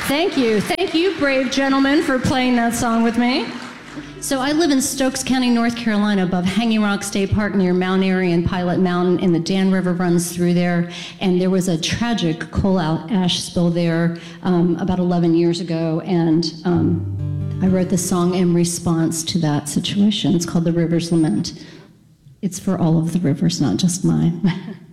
Thank you. Thank you, brave gentlemen, for playing that song with me. So I live in Stokes County, North Carolina, above Hanging Rock State Park near Mount Airy and Pilot Mountain, and the Dan River runs through there. And there was a tragic coal ash spill there about 11 years ago, and I wrote the song in response to that situation. It's called The River's Lament. It's for all of the rivers, not just mine.